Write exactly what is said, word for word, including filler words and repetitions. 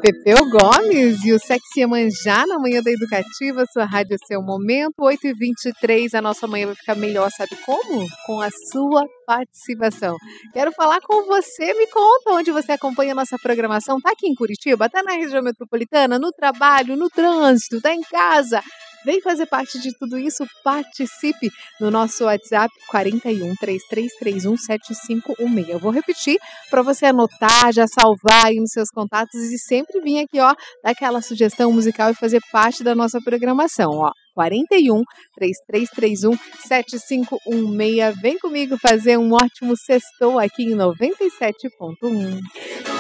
Pepeu Gomes e o Sexy Iemanjá na Manhã da Educativa, sua rádio é seu momento, oito e vinte e três, a nossa manhã vai ficar melhor, sabe como? Com a sua participação. Quero falar com você, me conta onde você acompanha a nossa programação, tá aqui em Curitiba, tá na região metropolitana, no trabalho, no trânsito, tá em casa? Vem fazer parte de tudo isso, participe no nosso WhatsApp quarenta e um, três três três um, sete cinco um seis. Eu vou repetir para você anotar, já salvar aí nos seus contatos e sempre vir aqui, ó, dar aquela sugestão musical e fazer parte da nossa programação, ó. quarenta e um, três três três um, sete cinco um seis. Vem comigo fazer um ótimo sextou aqui em noventa e sete ponto um.